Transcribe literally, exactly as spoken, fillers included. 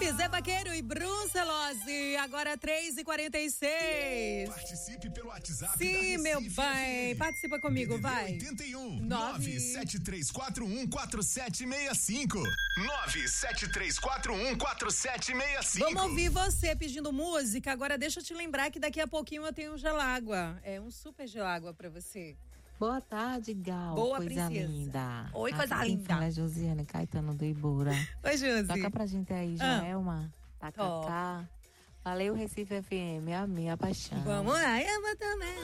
Felipe, Zé Vaqueiro e Brucelose. Agora três e quarenta e seis. Participe pelo WhatsApp. Sim, meu bem. Participa comigo, vai. oitenta e um, nove sete três quatro um quatro sete seis cinco. nove sete três quatro um quatro sete seis cinco. Vamos ouvir você pedindo música. Agora deixa eu te lembrar que daqui a pouquinho eu tenho um gelágua. É um super gelágua pra você. Boa tarde, Gal. Boa, coisa princesa. linda. Oi, Aqui coisa quem linda. fala é Josiane Caetano do Ibura. Oi, Josi. Toca pra gente aí, Ah. Joelma, Tacacá. Valeu, Recife F M, a minha paixão. Vamos lá, eu vou também.